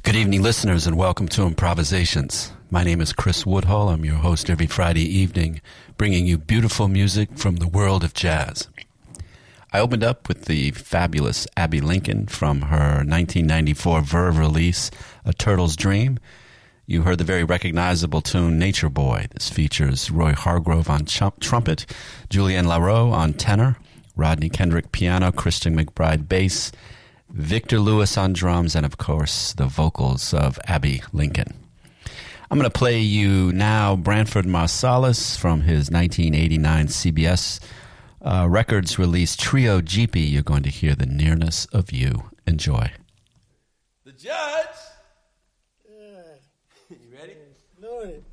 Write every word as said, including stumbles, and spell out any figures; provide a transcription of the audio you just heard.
Good evening, listeners, and welcome to Improvisations. My name is Chris Woodhull. I'm your host every Friday evening, bringing you beautiful music from the world of jazz. I opened up with the fabulous Abbey Lincoln from her nineteen ninety-four Verve release, A Turtle's Dream. You heard the very recognizable tune Nature Boy. This features Roy Hargrove on chum- trumpet, Julien Laroux on tenor, Rodney Kendrick piano, Christian McBride bass, Victor Lewis on drums, and of course the vocals of Abbey Lincoln. I'm going to play you now Branford Marsalis from his nineteen eighty-nine C B S uh, Records release Trio Jeepy. You're going to hear The Nearness of You. Enjoy. The judge. You ready? Know it.